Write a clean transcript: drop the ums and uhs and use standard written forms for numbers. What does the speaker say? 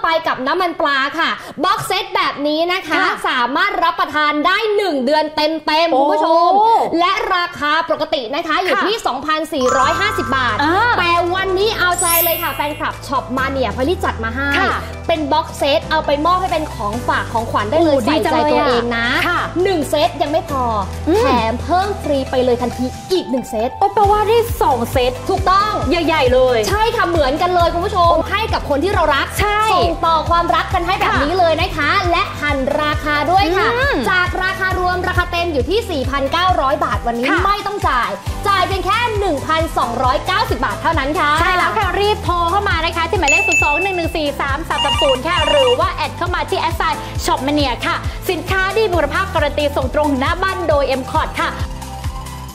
ไปกับน้ำมันปลาค่ะบ็อกเซตแบบนี้นะคะสามารถรับประทานได้1เดือนเต็มๆคุณผู้ชมและราคาปกตินะคะอยู่ที่ 2,450 บาทแต่วันนี้เอาใจเลยค่ะแฟนคลับช็อปมาเนี่ยพลิจัดมาให้เป็นบ็อกเซตเอาไปมอบให้เป็นของฝากของขวัญได้เลยใส่ใจตัวเองนะ1เซตยังไม่พอแถมเพิ่มฟรีไปเลยทันทีอีก1เซตแปลว่าได้2เซตถูกต้องใหญ่ๆเลยใช่ค่ะเหมือนกันเลยคุณผู้ชมให้กับคนที่เรารักส่งต่อความรักกันให้แบบนี้เลยนะคะและหันราคาด้วยค่ะจากราคารวมราคาเต็มอยู่ที่ 4,900 บาทวันนี้ไม่ต้องจ่ายเพียงแค่ 1,290 บาทเท่านั้นค่ะใช่แล้วค่ะรีบโทรเข้ามานะคะที่หมายเลข 02-114-3330 ค่ะหรือว่าแอดเข้ามาที่แอดไซน์ช็อปมาเนียค่ะสินค้าดีคุณภาพการันตีส่งตรงหน้าบ้านโดย M-Cort ค่ะ